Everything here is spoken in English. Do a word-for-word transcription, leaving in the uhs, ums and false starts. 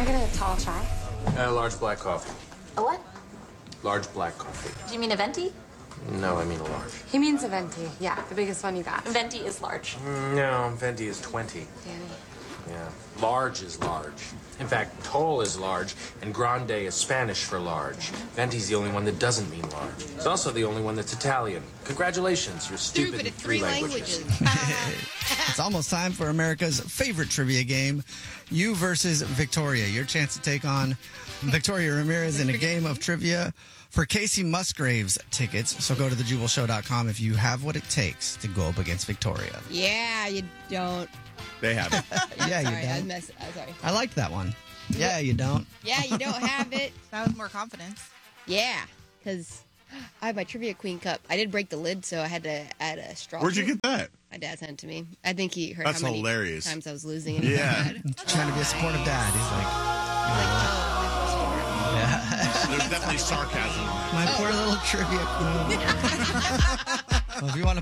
I get a tall chai? A large black coffee. A what? Large black coffee. Do you mean a venti? No, I mean a large. He means a venti. Yeah, the biggest one you got. Venti is large. No, venti is twenty. Danny. Yeah. Large is large. In fact, tall is large, and grande is Spanish for large. Venti's the only one that doesn't mean large. It's also the only one that's Italian. Congratulations, you're stupid, Stupid in at three, three languages. languages. It's almost time for America's favorite trivia game, you versus Victoria. Your chance to take on Victoria Ramirez in a game of trivia for Casey Musgraves tickets. So go to the jubal show dot com if you have what it takes to go up against Victoria. Yeah, you don't. They have it. Yeah, you Sorry, I don't. mess. I'm sorry. I liked that one. Yeah, you don't. Yeah, you don't have it. That was more confidence. Yeah, because I have my Trivia Queen cup. I did break the lid, so I had to add a straw. Where'd you to it. get that? My dad sent it to me. I think he heard That's how many hilarious. times I was losing it. Yeah. Trying to be a supportive dad. He's like, Like, oh, yeah. There's definitely sarcasm on it. My poor little trivia queen. Well, if you want to